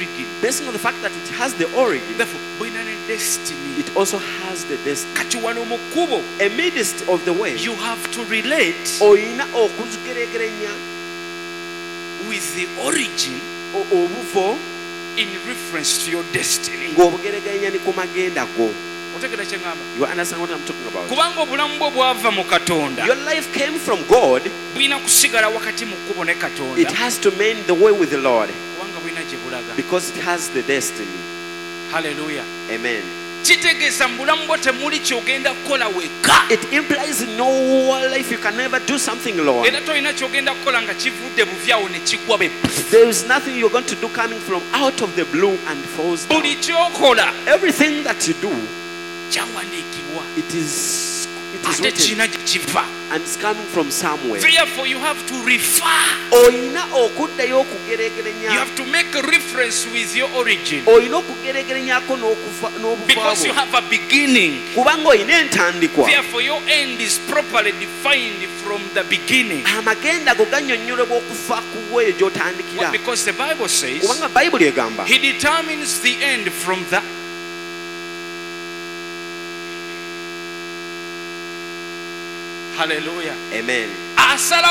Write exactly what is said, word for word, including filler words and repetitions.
origin. Based on the fact that it has the origin, Therefore, boyina ne destiny. it also has the destiny. Kati wano mu kkubo, Amidst of the way, you have to relate oyina okugeregeranya with the origin o- obuvo in reference to your destiny. ng'obugeregeranya ni ku magenda go. Otegera kye ngamba? You understand what I'm talking about? Kubanga obulamu bwo bwava mu Katonda, Your life came from God. bulina kusigala wakati mu kkubo ne It Katonda, has to mend the way with the Lord kubanga bulina gye bulaga. because it has the destiny. Hallelujah. Amen. Kitegeeza mu bulamu bwo temuli ky'ogenda kukola wekka. It implies in no life you can never do something alone. Era tolina ky'ogenda kukola nga kivudde buvyawo ne kigwa be. There is nothing you're going to do coming from out of the blue and falls down. Buli ky'okola Everything that you do, kyawandiikibwa it is it is ate written kirina gye kiva. and it's coming from somewhere. Therefore you have to refer, Oyina okuddayo you okugeregeranya, have to make a reference with your origin, oyina okugeregeranyako n'okuva because you n'obuva bwo, have a beginning. kubanga oyina entandikwa. Therefore your end is properly defined from the beginning. Amagenda go gannyonnyolebwa okufa ku weeyo gy'otandikira, Well, because the Bible says kubanga Bayibuli egamba he determines the end from the Hallelujah. amen. Asala